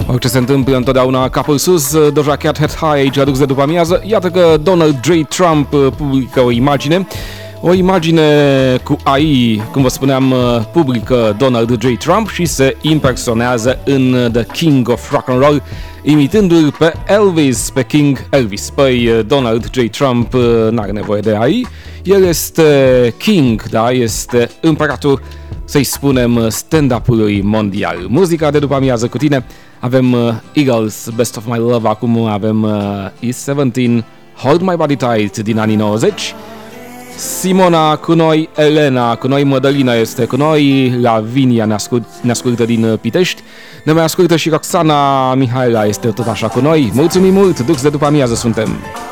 Orice se întâmplă întotdeauna capul sus, Doja Cat Head High aici adus de după amiază. Iată că Donald J. Trump publică o imagine cu AI, cum vă spuneam, publică Donald J. Trump și se impersonează în The King of Rock and Roll, imitându-l pe Elvis, pe King Elvis. Păi Donald J. Trump n-are nevoie de AI, el este King, da, este împăratul, să-i spunem, stand-up-ului mondial. Muzica de după amiază cu tine, avem Eagles, Best of My Love, acum avem E17, Hold My Body Tight din anii 90, Simona cu noi, Elena cu noi, Mădălina este cu noi, Lavinia ne ascultă din Pitești, ne mai ascultă și Roxana Mihaela este tot așa cu noi. Mulțumim mult, Dux de după amiază suntem!